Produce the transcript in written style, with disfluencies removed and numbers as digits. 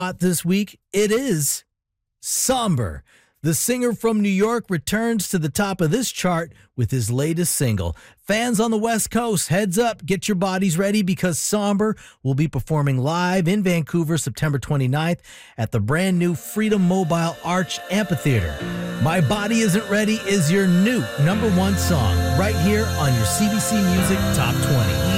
this week, it is Somber. The singer from New York returns to the top of this chart with his latest single. Fans on the West Coast, heads up, get your bodies ready because Somber will be performing live in Vancouver September 29th at the brand new Freedom Mobile Arch Amphitheater. My Body Isn't Ready is your new #1 song right here on your CBC Music Top 20.